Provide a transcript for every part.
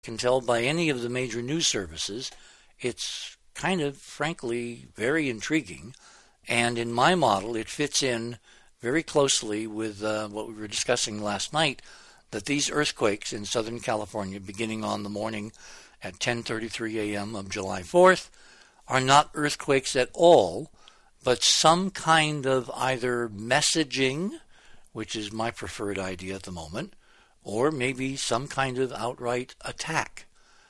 can tell by any of the major news services, it's kind of, frankly, very intriguing. And in my model, it fits in very closely with what we were discussing last night, that these earthquakes in Southern California, beginning on the morning at 10:33 a.m. of July 4th, are not earthquakes at all, but some kind of either messaging, which is my preferred idea at the moment, or maybe some kind of outright attack.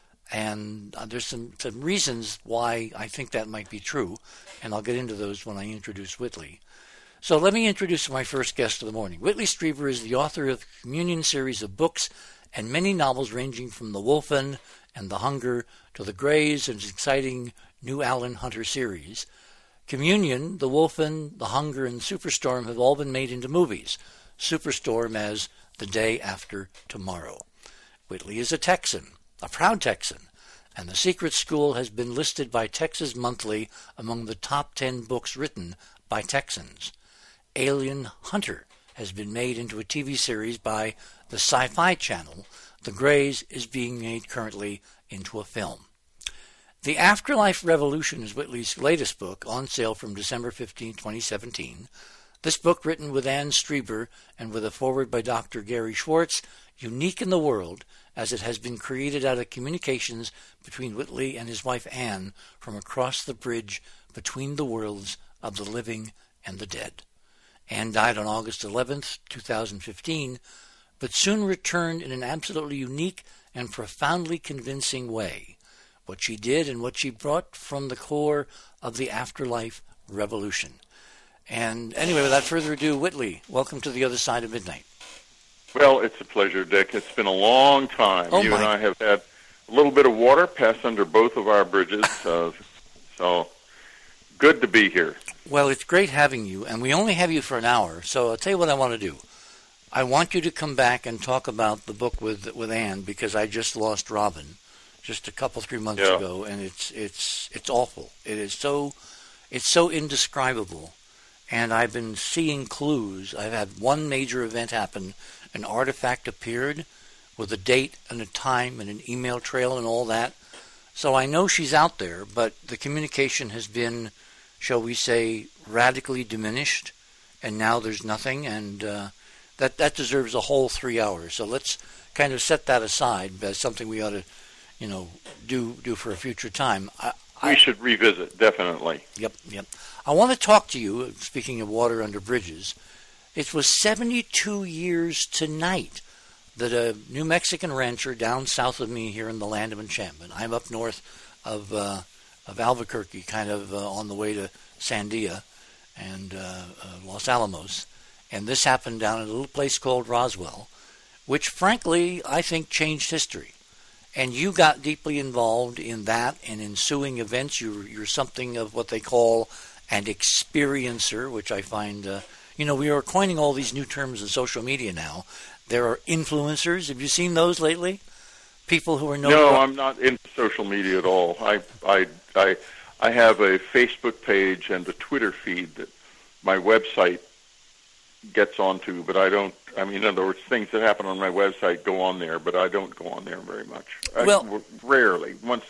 And there's some reasons why I think that might be true, and I'll get into those when I introduce Whitley. So let me introduce my first guest of the morning. Whitley Strieber is the author of the Communion series of books and many novels ranging from The Wolfen and The Hunger to The Greys and his exciting new Alan Hunter series. Communion, The Wolfen, The Hunger, and Superstorm have all been made into movies. Superstorm as The Day After Tomorrow. Whitley is a Texan, a proud Texan, and The Secret School has been listed by Texas Monthly among the top 10 books written by Texans. Alien Hunter has been made into a TV series by the Sci-Fi Channel. The Greys is being made currently into a film. The Afterlife Revolution is Whitley's latest book, on sale from December 15, 2017. This book, written with Anne Strieber and with a foreword by Dr. Gary Schwartz, unique in the world, as it has been created out of communications between Whitley and his wife Anne from across the bridge between the worlds of the living and the dead. Anne died on August 11, 2015, but soon returned in an absolutely unique and profoundly convincing way. What she did and what she brought from the core of the Afterlife Revolution. And anyway, without further ado, Whitley, welcome to The Other Side of Midnight. Well, it's a pleasure, Dick. It's been a long time. You and I have had a little bit of water pass under both of our bridges, so good to be here. Well, it's great having you, and we only have you for an hour, so I'll tell you what I want to do. I want you to come back and talk about the book with Anne, because I just lost Robin just a couple, 3 months ago, and it's awful. It's so indescribable, and I've been seeing clues. I've had one major event happen. An artifact appeared with a date and a time and an email trail and all that. So I know she's out there, but the communication has been, shall we say, radically diminished, and now there's nothing, and that deserves a whole 3 hours. So let's kind of set that aside as something we ought to, do for a future time. We should revisit, definitely. Yep. I want to talk to you, speaking of water under bridges. It was 72 years tonight that a New Mexican rancher down south of me here in the Land of Enchantment, I'm up north of Albuquerque, kind of on the way to Sandia and Los Alamos, and this happened down at a little place called Roswell, which frankly I think changed history. And you got deeply involved in that and ensuing events. You're something of what they call an experiencer, which I find, we are coining all these new terms in social media now. There are influencers. Have you seen those lately? People who are No, I'm not into social media at all. I have a Facebook page and a Twitter feed that my website gets onto, but I don't. In other words, things that happen on my website go on there, but I don't go on there very much. Rarely. Once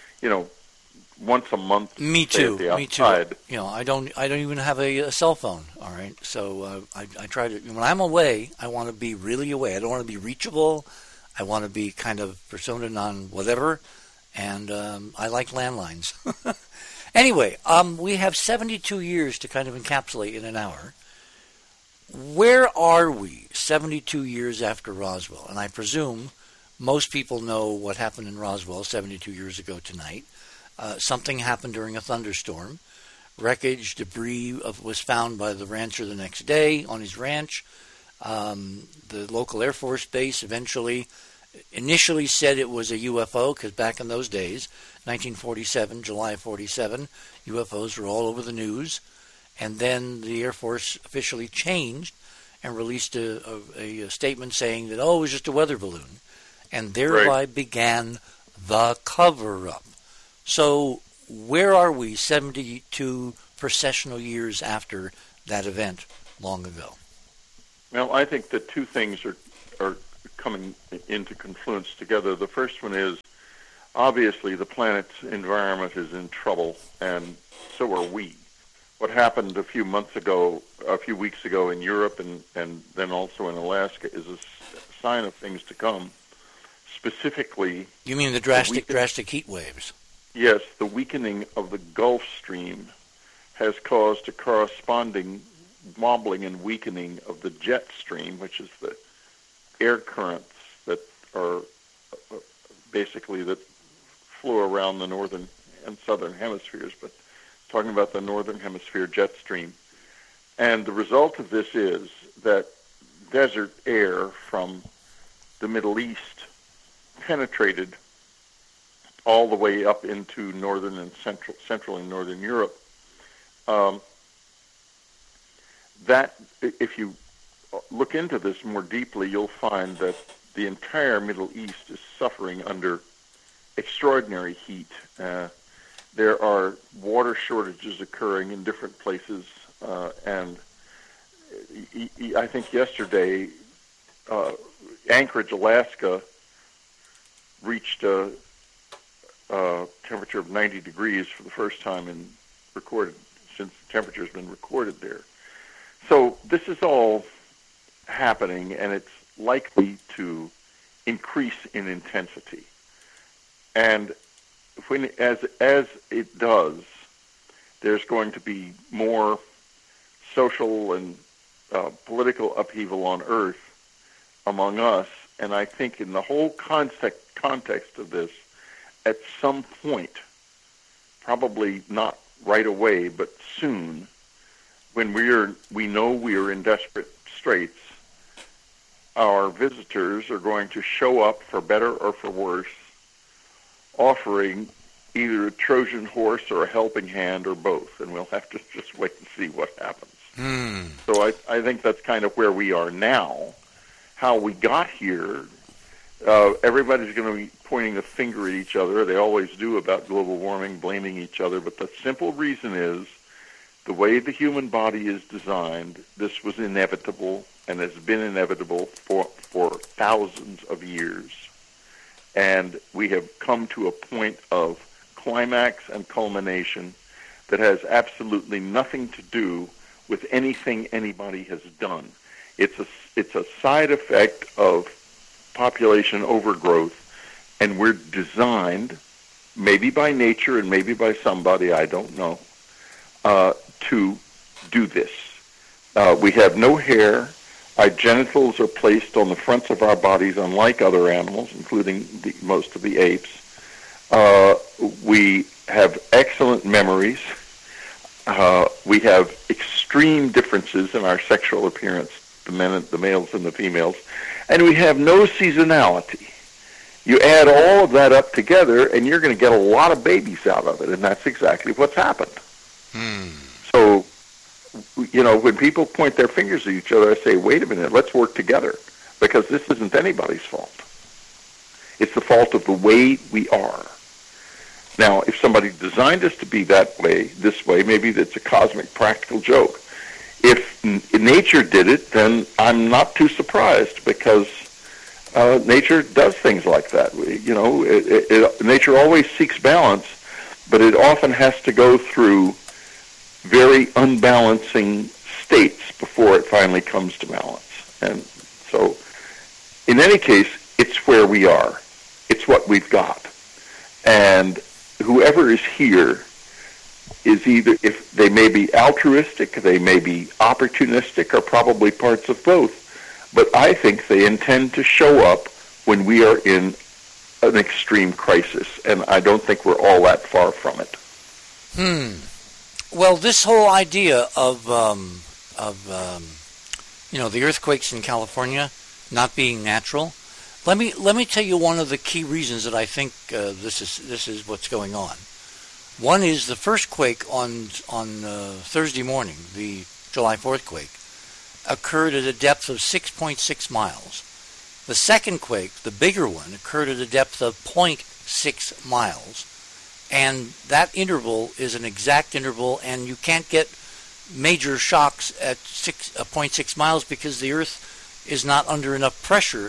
a month. Me too. I don't even have a cell phone. All right. So I try to. When I'm away, I want to be really away. I don't want to be reachable. I want to be kind of persona non whatever, and I like landlines. Anyway, we have 72 years to kind of encapsulate in an hour. Where are we 72 years after Roswell? And I presume most people know what happened in Roswell 72 years ago tonight. Something happened during a thunderstorm. Wreckage, debris was found by the rancher the next day on his ranch. The local Air Force base initially said it was a UFO, because back in those days, 1947, July 47, UFOs were all over the news. And then the Air Force officially changed and released a statement saying that, it was just a weather balloon. And thereby began the cover-up. So where are we 72 processional years after that event long ago? Well, I think that two things are coming into confluence together. The first one is, obviously, the planet's environment is in trouble, and so are we. What happened a few weeks ago in Europe and then also in Alaska is a sign of things to come. Specifically, you mean the drastic heat waves? Yes, the weakening of the Gulf Stream has caused a corresponding wobbling and weakening of the jet stream, which is the air currents that are basically that flow around the northern and southern hemispheres, but talking about the northern hemisphere jet stream. And the result of this is that desert air from the Middle East penetrated all the way up into northern and central and northern Europe. That, if you look into this more deeply, you'll find that the entire Middle East is suffering under extraordinary heat. There are water shortages occurring in different places, and I think yesterday, Anchorage, Alaska, reached a temperature of 90 degrees for the first time since the temperature has been recorded there. So this is all happening, and it's likely to increase in intensity. And as it does, there's going to be more social and political upheaval on Earth among us. And I think in the whole context of this, at some point, probably not right away, but soon, when we know we are in desperate straits, our visitors are going to show up for better or for worse, offering either a Trojan horse or a helping hand or both, and we'll have to just wait and see what happens. So I think that's kind of where we are now. How we got here, everybody's going to be pointing a finger at each other. They always do about global warming, blaming each other, but the simple reason is the way the human body is designed, this was inevitable and has been inevitable for thousands of years. And we have come to a point of climax and culmination that has absolutely nothing to do with anything anybody has done. It's a side effect of population overgrowth, and we're designed, maybe by nature and maybe by somebody, I don't know, to do this. We have no hair. Our genitals are placed on the fronts of our bodies, unlike other animals, including most of the apes. We have excellent memories. We have extreme differences in our sexual appearance, the males and the females, and we have no seasonality. You add all of that up together, and you're going to get a lot of babies out of it, and that's exactly what's happened. So, when people point their fingers at each other, I say, wait a minute, let's work together, because this isn't anybody's fault. It's the fault of the way we are. Now, if somebody designed us to be this way, maybe that's a cosmic practical joke. If nature did it, then I'm not too surprised, because nature does things like that. Nature always seeks balance, but it often has to go through very unbalancing states before it finally comes to balance. And so, in any case, it's where we are. It's what we've got. And whoever is here is either, if they may be altruistic, they may be opportunistic, or probably parts of both. But I think they intend to show up when we are in an extreme crisis, and I don't think we're all that far from it. Well, this whole idea of the earthquakes in California not being natural, let me tell you one of the key reasons that I think this is what's going on. One is the first quake on Thursday morning, the July 4th quake, occurred at a depth of 6.6 miles. The second quake, the bigger one, occurred at a depth of 0.6 miles. And that interval is an exact interval, and you can't get major shocks at 0.6 miles because the Earth is not under enough pressure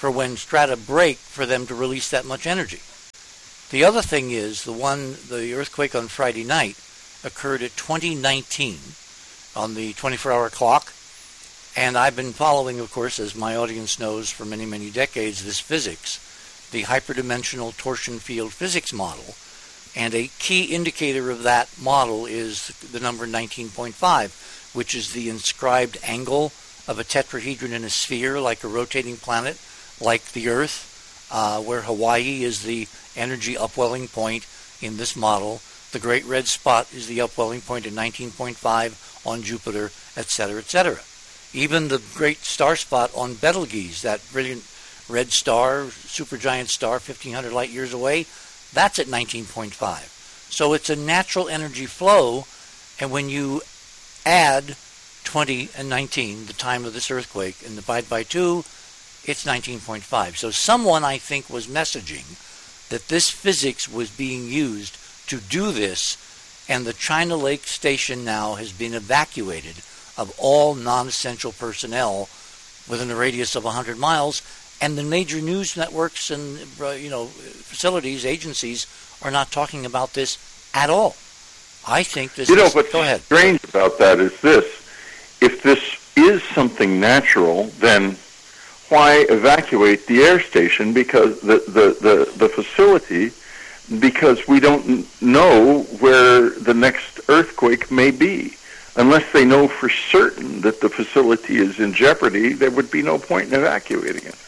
for when strata break for them to release that much energy. The other thing is the earthquake on Friday night occurred at 2019 on the 24-hour clock. And I've been following, of course, as my audience knows for many, many decades, this physics, the hyperdimensional torsion field physics model. And a key indicator of that model is the number 19.5, which is the inscribed angle of a tetrahedron in a sphere, like a rotating planet, like the Earth, where Hawaii is the energy upwelling point in this model. The Great Red Spot is the upwelling point at 19.5 on Jupiter, etc., etc. Even the great star spot on Betelgeuse, that brilliant red star, supergiant star, 1,500 light years away, that's at 19.5. So it's a natural energy flow, and when you add 20 and 19, the time of this earthquake, and divide by 2, it's 19.5. So someone, I think, was messaging that this physics was being used to do this, and the China Lake Station now has been evacuated of all non-essential personnel within a radius of 100 miles, and the major news networks and facilities, agencies are not talking about this at all. I think this is... what's Go ahead. strange about that is this. If this is something natural, then why evacuate the air station, because the facility, because we don't know where the next earthquake may be. Unless they know for certain that the facility is in jeopardy, there would be no point in evacuating it.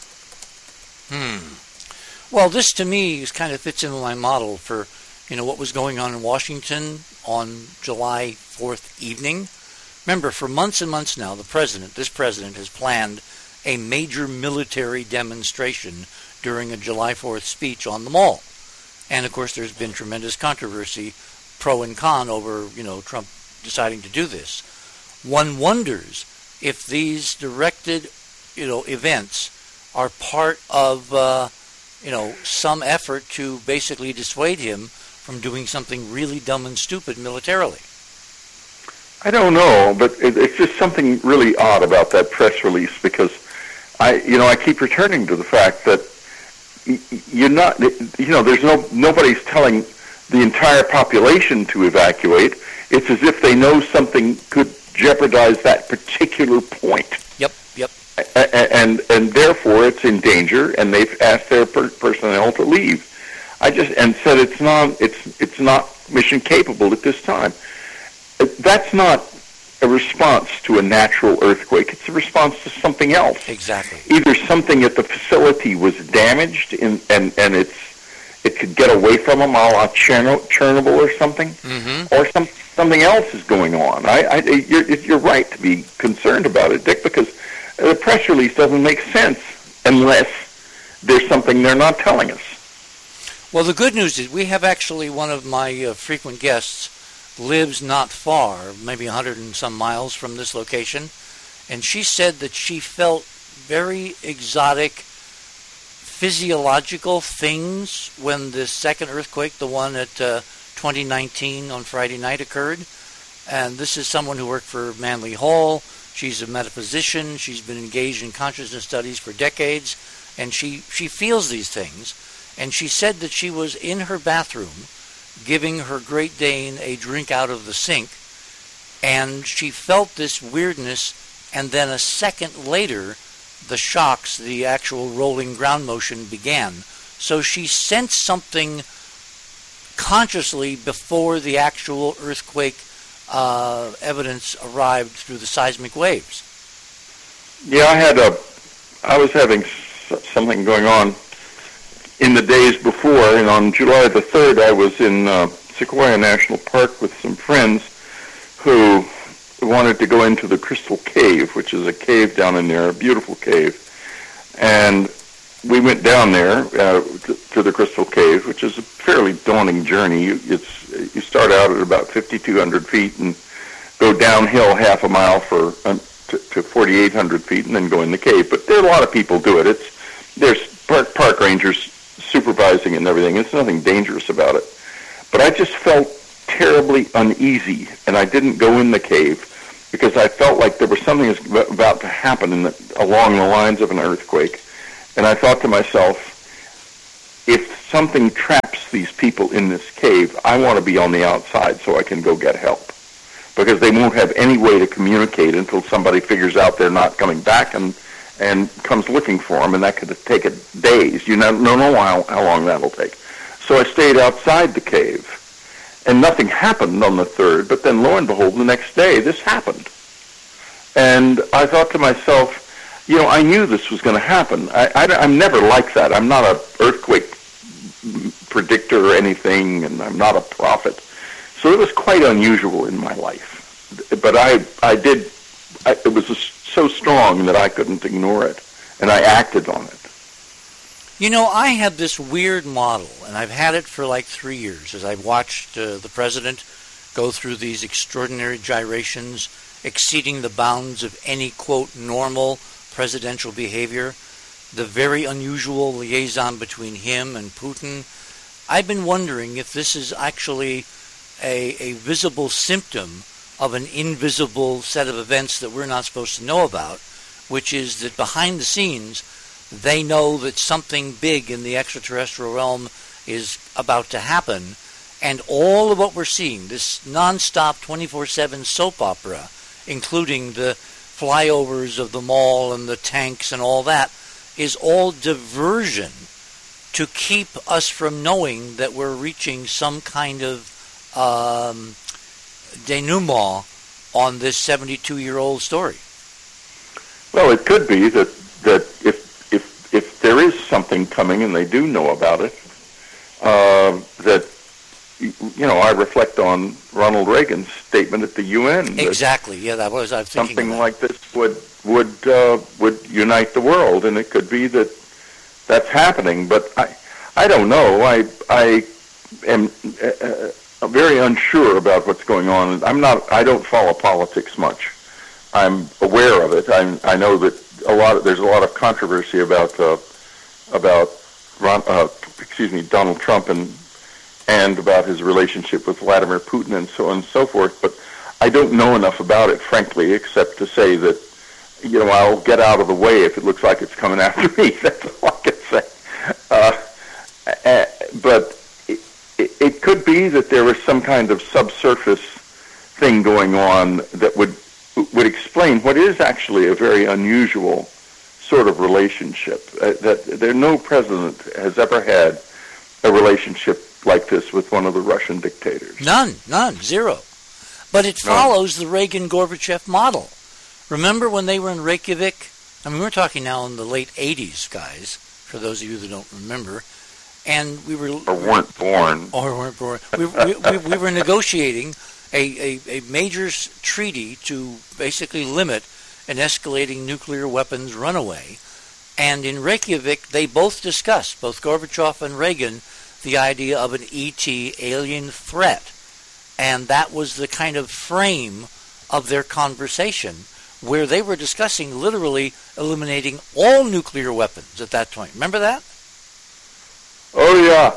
Well, this to me kind of fits into my model for, what was going on in Washington on July 4th evening. Remember, for months and months now, this president has planned a major military demonstration during a July 4th speech on the Mall. And, of course, there's been tremendous controversy, pro and con, over, Trump deciding to do this. One wonders if these directed, events are part of, some effort to basically dissuade him from doing something really dumb and stupid militarily. I don't know, but it's just something really odd about that press release, because I keep returning to the fact that nobody's telling the entire population to evacuate. It's as if they know something could jeopardize that particular point. Yep. And therefore it's in danger, and they've asked their personnel to leave. And said it's not mission capable at this time. That's not a response to a natural earthquake. It's a response to something else. Exactly. Either something at the facility was damaged, and it could get away from them, a la Chernobyl or something, or something else is going on. You're right to be concerned about it, Dick, because the press release doesn't make sense unless there's something they're not telling us. Well, the good news is we have actually one of my frequent guests lives not far, maybe 100 and some miles from this location, and she said that she felt very exotic physiological things when the second earthquake, the one at 2019 on Friday night, occurred. And this is someone who worked for Manly Hall. She's a metaphysician. She's been engaged in consciousness studies for decades, and she feels these things. And she said that she was in her bathroom giving her Great Dane a drink out of the sink, and she felt this weirdness, and then a second later, the shocks, the actual rolling ground motion began. So she sensed something consciously before the actual earthquake evidence arrived through the seismic waves. Yeah, I was having something going on in the days before, and on July the 3rd, I was in Sequoia National Park with some friends who wanted to go into the Crystal Cave, which is a cave down in there, a beautiful cave. And we went down there to the Crystal Cave, which is a fairly daunting journey. You start out at about 5,200 feet and go downhill half a mile to 4,800 feet and then go in the cave. But there are a lot of people do it. There's park rangers supervising and everything. It's nothing dangerous about it. But I just felt terribly uneasy, and I didn't go in the cave because I felt like there was something about to happen along the lines of an earthquake. And I thought to myself, if something traps these people in this cave, I want to be on the outside so I can go get help. Because they won't have any way to communicate until somebody figures out they're not coming back and comes looking for them, and that could take days. You don't know how long that'll take. So I stayed outside the cave, and nothing happened on the 3rd, but then lo and behold, the next day, this happened. And I thought to myself, I knew this was going to happen. I'm never like that. I'm not an earthquake predictor or anything, and I'm not a prophet. So it was quite unusual in my life. But it was so strong that I couldn't ignore it, and I acted on it. I have this weird model, and I've had it for like 3 years, as I've watched the president go through these extraordinary gyrations, exceeding the bounds of any, quote, normal presidential behavior, the very unusual liaison between him and Putin. I've been wondering if this is actually a visible symptom of an invisible set of events that we're not supposed to know about, which is that behind the scenes, they know that something big in the extraterrestrial realm is about to happen, and all of what we're seeing, this nonstop 24/7 soap opera, including the flyovers of the mall and the tanks and all that, is all diversion to keep us from knowing that we're reaching some kind of denouement on this 72-year-old story. Well, it could be that if there is something coming and they do know about it, that I reflect on Ronald Reagan's statement at the UN. Exactly. Yeah, that was I was thinking. Something like this would unite the world, and it could be that that's happening. But I don't know. I am very unsure about what's going on. I don't follow politics much. I'm aware of it. I know that there's a lot of controversy about Donald Trump and about his relationship with Vladimir Putin and so on and so forth. But I don't know enough about it, frankly, except to say that I'll get out of the way if it looks like it's coming after me. That's all I can say. But it could be that there was some kind of subsurface thing going on that would explain what is actually a very unusual sort of relationship. That no president has ever had a relationship like this with one of the Russian dictators. None, zero. But it follows the Reagan-Gorbachev model. Remember when they were in Reykjavik? I mean, we're talking now in the late 80s, guys, for those of you that don't remember. And we were... Or weren't born. We were negotiating a major treaty to basically limit an escalating nuclear weapons runaway. And in Reykjavik, they both discussed, both Gorbachev and Reagan, the idea of an ET alien threat. And that was the kind of frame of their conversation, where they were discussing literally eliminating all nuclear weapons at that point. Remember that? Oh, yeah.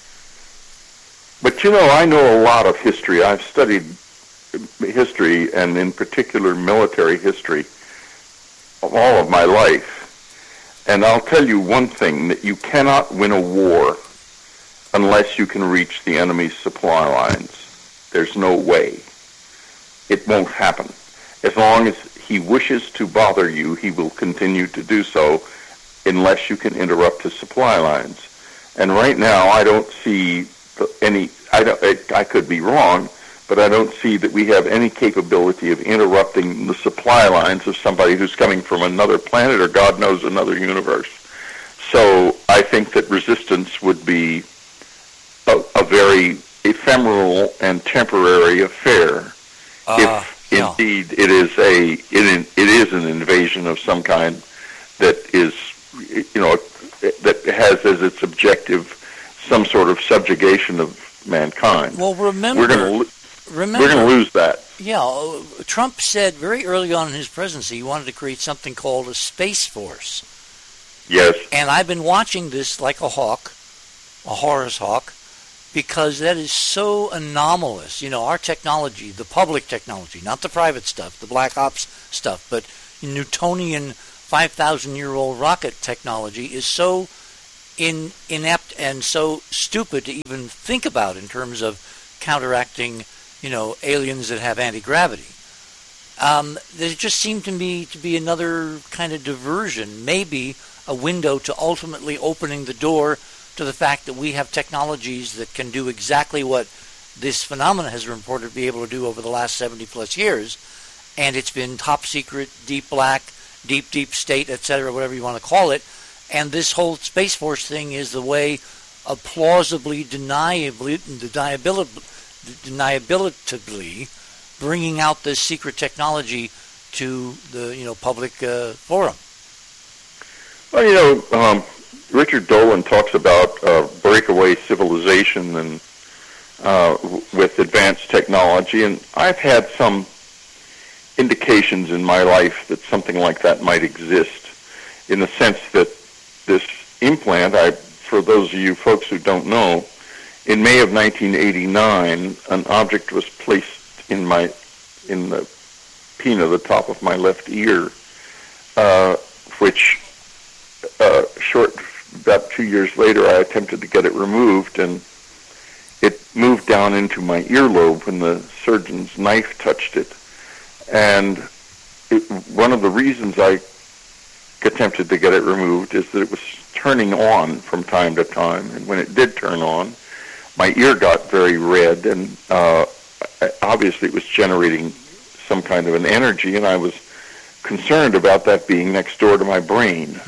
But I know a lot of history. I've studied history, and in particular military history, all of my life. And I'll tell you one thing, that you cannot win a war unless you can reach the enemy's supply lines. There's no way. It won't happen. As long as he wishes to bother you, he will continue to do so unless you can interrupt his supply lines. And right now, I don't see I could be wrong, but I don't see that we have any capability of interrupting the supply lines of somebody who's coming from another planet or God knows another universe. So I think that resistance would be a very ephemeral and temporary affair if indeed it is an invasion of some kind that is that has as its objective some sort of subjugation of mankind. Well, remember, we're going to lose that. Yeah, Trump said very early on in his presidency he wanted to create something called a space force. Yes. And I've been watching this like a hawk, a Horus hawk, because that is so anomalous. Our technology, the public technology, not the private stuff, the black ops stuff, but Newtonian 5,000-year-old rocket technology is so inept and so stupid to even think about in terms of counteracting, aliens that have anti-gravity. There just seemed to me to be another kind of diversion, maybe a window to ultimately opening the door to the fact that we have technologies that can do exactly what this phenomenon has been reported to be able to do over the last 70 plus years, and it's been top secret, deep black, deep state, etc., whatever you want to call it, and this whole Space Force thing is the way of plausibly deniability bringing out this secret technology to the public forum. Well, Richard Dolan talks about breakaway civilization and with advanced technology, and I've had some indications in my life that something like that might exist, in the sense that this implant, for those of you folks who don't know, in May of 1989, an object was placed in the pinna, the top of my left ear, which about 2 years later, I attempted to get it removed, and it moved down into my earlobe when the surgeon's knife touched it. And one of the reasons I attempted to get it removed is that it was turning on from time to time, and when it did turn on, my ear got very red, and obviously it was generating some kind of an energy, and I was concerned about that being next door to my brain.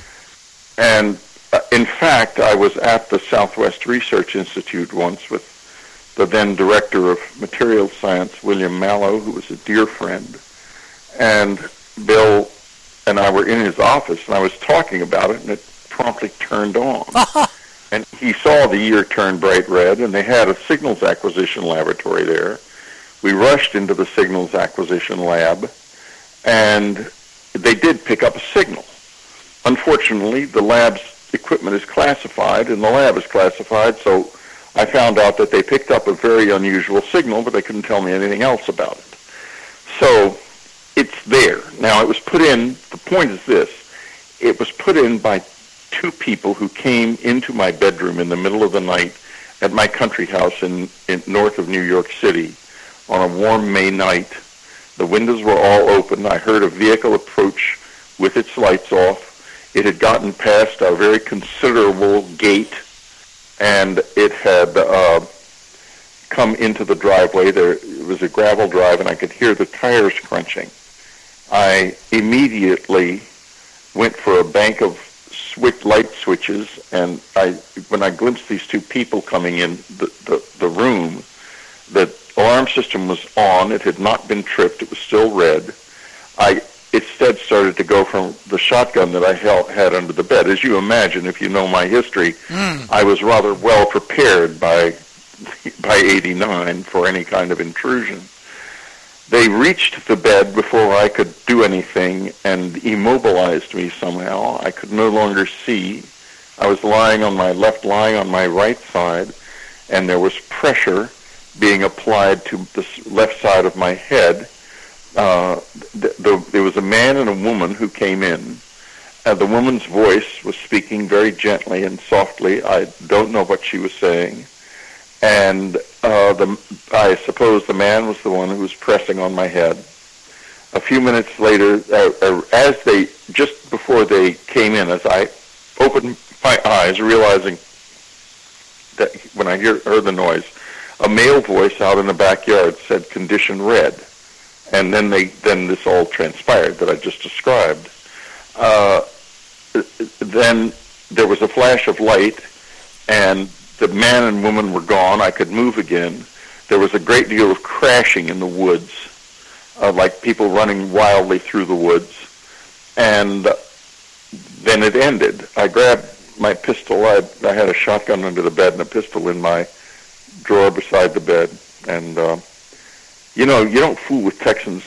And in fact, I was at the Southwest Research Institute once with the then director of materials science, William Mallow, who was a dear friend, and Bill and I were in his office, and I was talking about it, and it promptly turned on. And he saw the ear turn bright red, and they had a signals acquisition laboratory there. We rushed into the signals acquisition lab, and they did pick up a signal. Unfortunately, the lab's equipment is classified, and the lab is classified, so I found out that they picked up a very unusual signal, but they couldn't tell me anything else about it. So it's there. Now, it was put in, the point is this, it was put in by two people who came into my bedroom in the middle of the night at my country house in north of New York City on a warm May night. The windows were all open. I heard a vehicle approach with its lights off. It had gotten past a very considerable gate, and it had come into the driveway. It was a gravel drive, and I could hear the tires crunching. I immediately went for a bank of light switches, and when I glimpsed these two people coming in the room, the alarm system was on. It had not been tripped. It was still red. I instead started to go from the shotgun that I had under the bed. As you imagine, if you know my history, I was rather well prepared by 89 for any kind of intrusion. They reached the bed before I could do anything and immobilized me somehow. I could no longer see. I was lying on my left, lying on my right side, and there was pressure being applied to the left side of my head. There was a man and a woman who came in. The woman's voice was speaking very gently and softly. I don't know what she was saying. And I suppose the man was the one who was pressing on my head. A few minutes later, just before they came in, as I opened my eyes, realizing that when I heard the noise, a male voice out in the backyard said, "Condition red." And then this all transpired that I just described. Then there was a flash of light, and the man and woman were gone. I could move again. There was a great deal of crashing in the woods, like people running wildly through the woods. And then it ended. I grabbed my pistol. I had a shotgun under the bed and a pistol in my drawer beside the bed. And, you don't fool with Texans.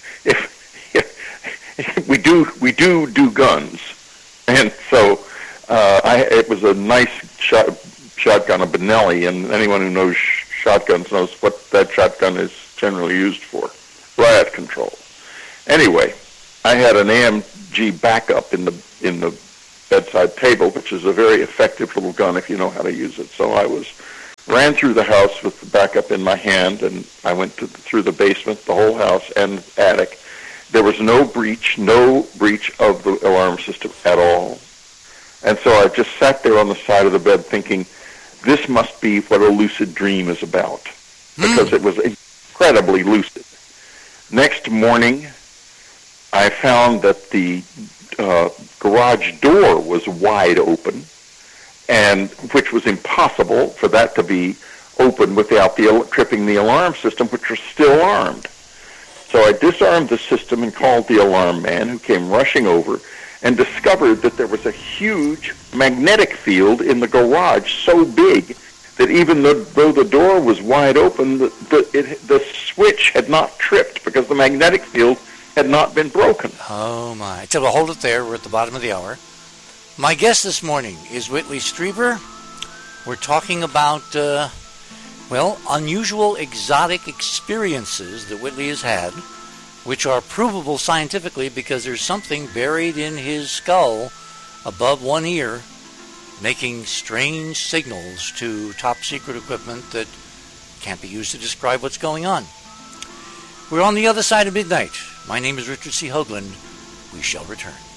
We do guns. And so it was a nice shotgun, a Benelli, and anyone who knows shotguns knows what that shotgun is generally used for, riot control. Anyway, I had an AMG backup in the bedside table, which is a very effective little gun if you know how to use it. So I ran through the house with the backup in my hand, and I went through the basement, the whole house, and attic. There was no breach of the alarm system at all. And so I just sat there on the side of the bed thinking, this must be what a lucid dream is about, because it was incredibly lucid. Next morning, I found that the garage door was wide open, and which was impossible for that to be open without tripping the alarm system, which was still armed. So I disarmed the system and called the alarm man, who came rushing over and discovered that there was a huge magnetic field in the garage so big that even though the door was wide open, the switch had not tripped because the magnetic field had not been broken. Oh, my. So we'll hold it there. We're at the bottom of the hour. My guest this morning is Whitley Strieber. We're talking about, unusual, exotic experiences that Whitley has had, which are provable scientifically because there's something buried in his skull above one ear making strange signals to top-secret equipment that can't be used to describe what's going on. We're on the other side of midnight. My name is Richard C. Hoagland. We shall return.